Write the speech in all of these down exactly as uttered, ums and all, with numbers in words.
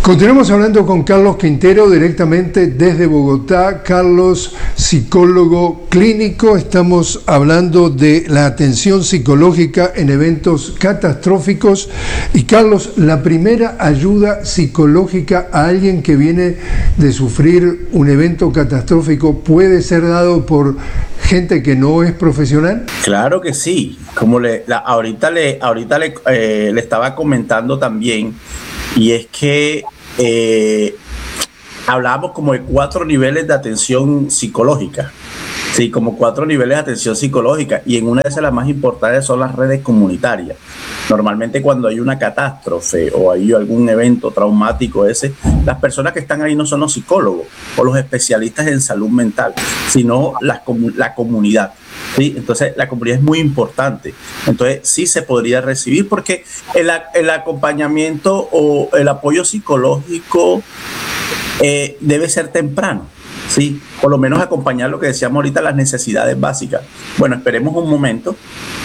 Continuamos hablando con Carlos Quintero directamente desde Bogotá. Carlos, psicólogo clínico. Estamos hablando de la atención psicológica en eventos catastróficos. Y Carlos, la primera ayuda psicológica a alguien que viene de sufrir un evento catastrófico puede ser dado por gente que no es profesional. Claro que sí. Como le, la, ahorita le, ahorita le, eh, le estaba comentando también, y es que eh, hablamos como de cuatro niveles de atención psicológica. Sí, como cuatro niveles de atención psicológica, y en una de esas las más importantes son las redes comunitarias. Normalmente cuando hay una catástrofe o hay algún evento traumático ese, las personas que están ahí no son los psicólogos o los especialistas en salud mental, sino la, la comunidad. ¿Sí? Entonces la comunidad es muy importante. Entonces sí se podría recibir, porque el, el acompañamiento o el apoyo psicológico eh, debe ser temprano. Sí, por lo menos acompañar lo que decíamos ahorita, las necesidades básicas. Bueno, esperemos un momento.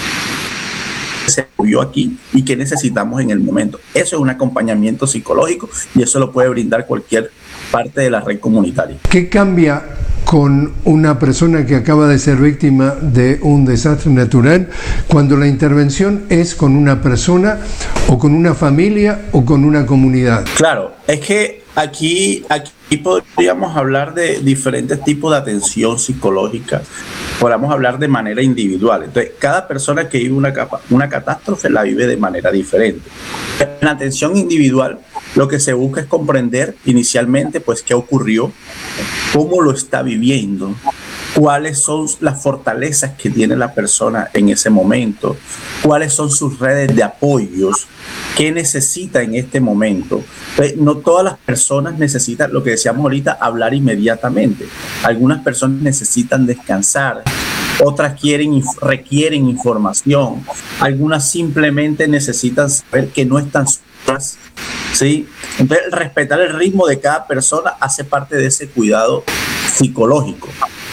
Se vio aquí y qué necesitamos en el momento. Eso es un acompañamiento psicológico y eso lo puede brindar cualquier parte de la red comunitaria. ¿Qué cambia con una persona que acaba de ser víctima de un desastre natural cuando la intervención es con una persona o con una familia o con una comunidad? Claro, es que aquí, aquí podríamos hablar de diferentes tipos de atención psicológica. Podríamos hablar de manera individual. Entonces, cada persona que vive una, capa, una catástrofe la vive de manera diferente. En la atención individual, lo que se busca es comprender inicialmente, pues, qué ocurrió, cómo lo está viviendo, cuáles son las fortalezas que tiene la persona en ese momento, cuáles son sus redes de apoyos, qué necesita en este momento. Entonces, no todas las personas necesitan, lo que decíamos ahorita, hablar inmediatamente. Algunas personas necesitan descansar, otras quieren, requieren información, algunas simplemente necesitan saber que no están solas, ¿sí? Entonces, respetar el ritmo de cada persona hace parte de ese cuidado psicológico.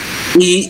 Y,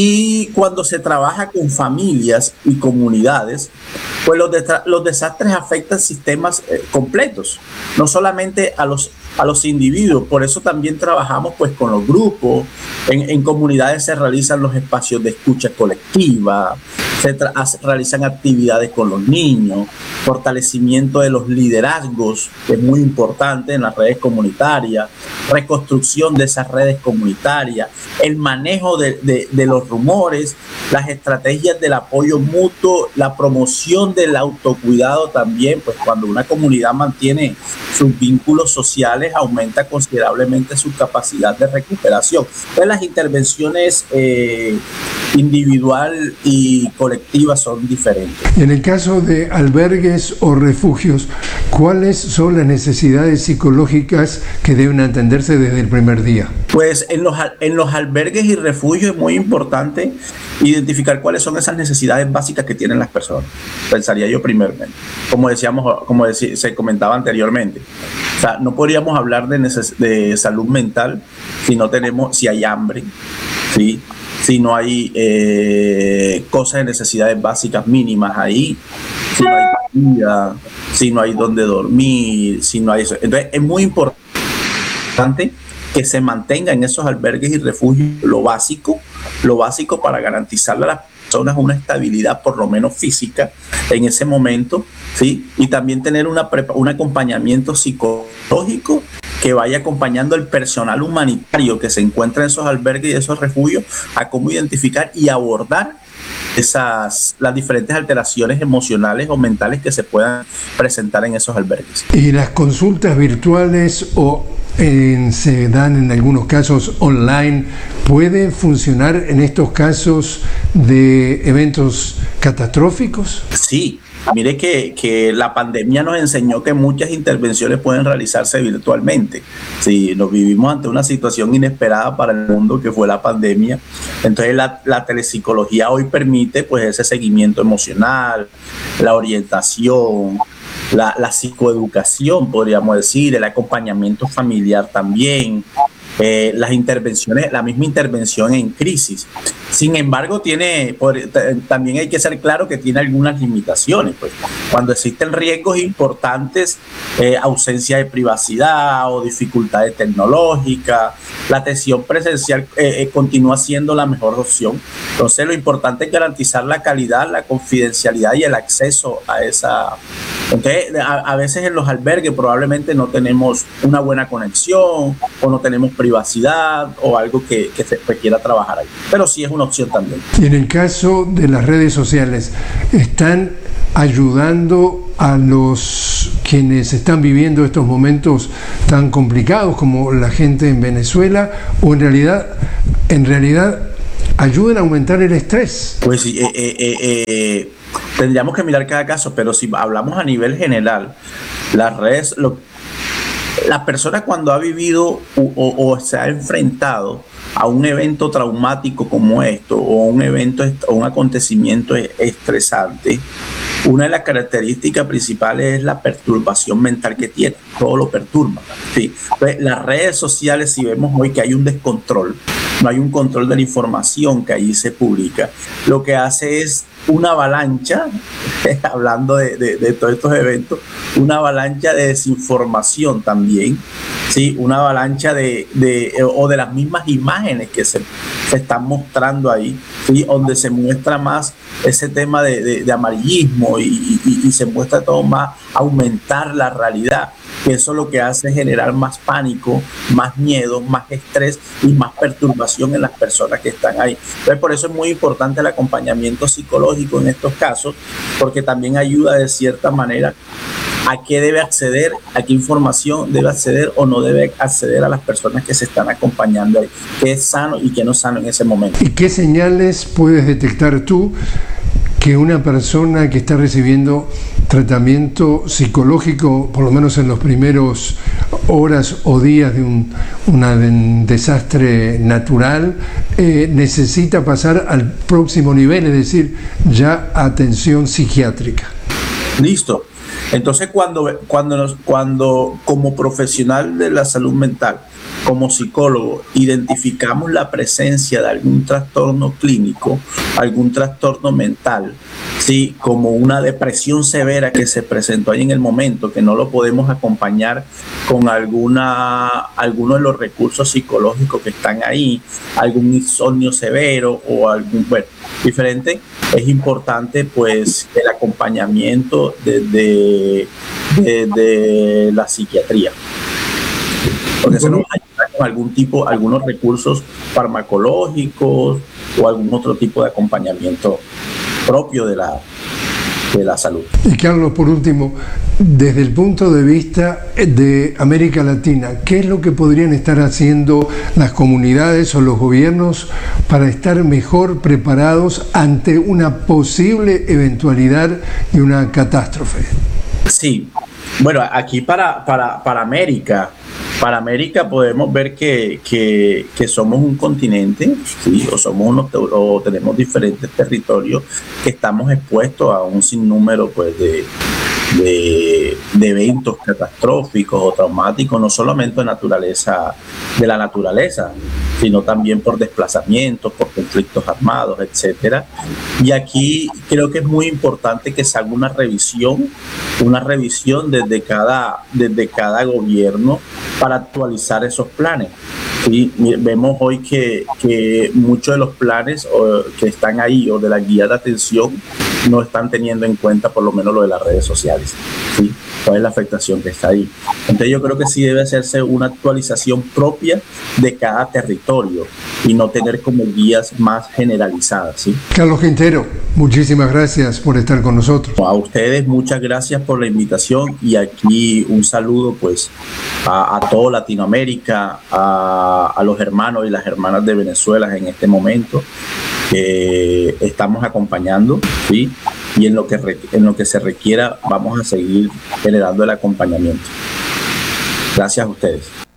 y cuando se trabaja con familias y comunidades, pues los, de, los desastres afectan sistemas eh, completos, no solamente a los, a los individuos. Por eso también trabajamos pues con los grupos. En, en comunidades se realizan los espacios de escucha colectiva, se realizan actividades con los niños, fortalecimiento de los liderazgos, que es muy importante en las redes comunitarias, reconstrucción de esas redes comunitarias, el manejo de, de, de los rumores, las estrategias del apoyo mutuo, la promoción del autocuidado también, pues cuando una comunidad mantiene sus vínculos sociales, aumenta considerablemente su capacidad de recuperación. Entonces las intervenciones eh, individual y colectivas son diferentes. En el caso de albergues o refugios, ¿cuáles son las necesidades psicológicas que deben atenderse desde el primer día? Pues en los, en los albergues y refugios es muy importante identificar cuáles son esas necesidades básicas que tienen las personas. Pensaría yo primeramente, como decíamos, como decí, se comentaba anteriormente. O sea, no podríamos hablar de, neces de salud mental si no tenemos, si hay hambre, ¿sí? Si no hay eh, cosas de necesidades básicas mínimas ahí, si no hay comida, si no hay donde dormir, si no hay eso. Entonces es muy importante que se mantenga en esos albergues y refugios lo básico, lo básico para garantizarle a las personas una estabilidad por lo menos física en ese momento, ¿sí? Y también tener una un acompañamiento psicológico que vaya acompañando el personal humanitario que se encuentra en esos albergues y esos refugios a cómo identificar y abordar esas, las diferentes alteraciones emocionales o mentales que se puedan presentar en esos albergues. ¿Y las consultas virtuales o eh, se dan en algunos casos online, pueden funcionar en estos casos de eventos catastróficos? Sí. Mire que, que la pandemia nos enseñó que muchas intervenciones pueden realizarse virtualmente. Sí, nos vivimos ante una situación inesperada para el mundo que fue la pandemia. Entonces la, la telepsicología hoy permite pues ese seguimiento emocional, la orientación, la, la psicoeducación, podríamos decir, el acompañamiento familiar también. Eh, las intervenciones, la misma intervención en crisis. Sin embargo, tiene, por, también hay que ser claro que tiene algunas limitaciones. Pues, cuando existen riesgos importantes, eh, ausencia de privacidad o dificultades tecnológicas, la atención presencial eh, eh, continúa siendo la mejor opción. Entonces, lo importante es garantizar la calidad, la confidencialidad y el acceso a esa. Entonces, a, a veces en los albergues probablemente no tenemos una buena conexión o no tenemos privacidad o algo que, que se requiera trabajar ahí. Pero sí es una opción también. Y en el caso de las redes sociales, ¿están ayudando a los quienes están viviendo estos momentos tan complicados como la gente en Venezuela, o en realidad, en realidad ayudan a aumentar el estrés? Pues sí, eh, eh, eh, eh, tendríamos que mirar cada caso, pero si hablamos a nivel general, las redes, lo, la persona cuando ha vivido o, o, o se ha enfrentado a un evento traumático como esto, o un evento o un acontecimiento estresante, una de las características principales es la perturbación mental que tiene. Todo lo perturba. ¿Sí? Entonces, las redes sociales, si vemos hoy que hay un descontrol, no hay un control de la información que ahí se publica, lo que hace es una avalancha, hablando de, de, de todos estos eventos, una avalancha de desinformación también, ¿sí? Una avalancha de, de, o de las mismas imágenes que se, se están mostrando ahí, ¿sí? Donde se muestra más ese tema de, de, de amarillismo y, y, y se muestra todo más, aumentar la realidad, que eso lo que hace es generar más pánico, más miedo, más estrés y más perturbación en las personas que están ahí. Entonces, por eso es muy importante el acompañamiento psicológico en estos casos, porque también ayuda de cierta manera a qué debe acceder, a qué información debe acceder o no debe acceder a las personas que se están acompañando ahí, qué es sano y qué no es sano en ese momento. ¿Y qué señales puedes detectar tú que una persona que está recibiendo tratamiento psicológico, por lo menos en los primeros horas o días de un, una, de un desastre natural, eh, necesita pasar al próximo nivel, es decir, ya atención psiquiátrica? Listo. Entonces, cuando, cuando, nos, cuando como profesional de la salud mental, como psicólogo, identificamos la presencia de algún trastorno clínico, algún trastorno mental, ¿sí? Como una depresión severa que se presentó ahí en el momento, que no lo podemos acompañar con alguna, alguno de los recursos psicológicos que están ahí, algún insomnio severo o algún, bueno, diferente, es importante pues el acompañamiento de, de, de, de la psiquiatría, porque se nos va a ayudar con algún tipo, algunos recursos farmacológicos o algún otro tipo de acompañamiento propio de la, de la salud. Y Carlos, por último, desde el punto de vista de América Latina, ¿qué es lo que podrían estar haciendo las comunidades o los gobiernos para estar mejor preparados ante una posible eventualidad y una catástrofe? Sí, bueno, aquí para, para, para América, para América podemos ver que, que, que somos un continente, ¿sí? o, somos unos, o tenemos diferentes territorios que estamos expuestos a un sinnúmero pues, de, de, de eventos catastróficos o traumáticos, no solamente de, naturaleza, de la naturaleza, sino también por desplazamientos, por conflictos armados, etcétera. Y aquí creo que es muy importante que se haga una revisión, una revisión desde cada, desde cada gobierno para actualizar esos planes. ¿Sí? Vemos hoy que, que muchos de los planes o, que están ahí o de la guía de atención no están teniendo en cuenta por lo menos lo de las redes sociales. ¿Sí? ¿Cuál es la afectación que está ahí? Entonces yo creo que sí debe hacerse una actualización propia de cada territorio y no tener como guías más generalizadas. ¿Sí? Carlos Quintero, muchísimas gracias por estar con nosotros. A ustedes muchas gracias por la invitación y aquí un saludo pues a, a toda Latinoamérica, a, a los hermanos y las hermanas de Venezuela en este momento que estamos acompañando, ¿sí? Y en lo que en lo que se requiera vamos a seguir generando el acompañamiento. Gracias a ustedes.